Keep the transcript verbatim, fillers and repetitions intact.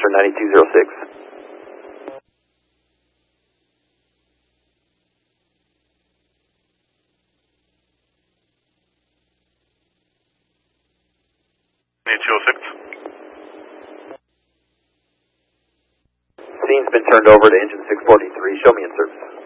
Western ninety-two zero six. ninety-two zero six. Scene's been turned over to engine six forty-three. Show me in service.